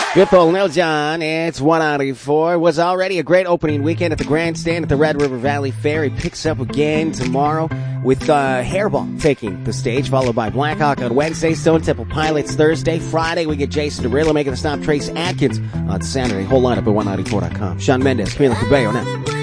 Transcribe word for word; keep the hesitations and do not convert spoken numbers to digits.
With Paul Neljon, it's one ninety-four. It was already a great opening weekend at the grandstand at the Red River Valley Fair. It picks up again tomorrow with uh, Hairball taking the stage, followed by Blackhawk on Wednesday, Stone Temple Pilots Thursday. Friday, we get Jason Derulo making the stop, Trace Atkins on Saturday. Whole lineup at one ninety-four dot com. Sean Mendez, Camila Cabello now.